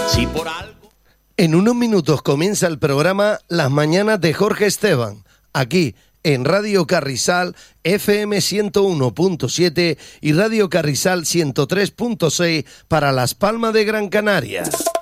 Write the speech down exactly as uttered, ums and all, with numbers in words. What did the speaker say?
Si por algo... En unos minutos comienza el programa Las Mañanas de Jorge Esteban, aquí en Radio Carrizal F M ciento uno punto siete y Radio Carrizal ciento tres punto seis para Las Palmas de Gran Canaria.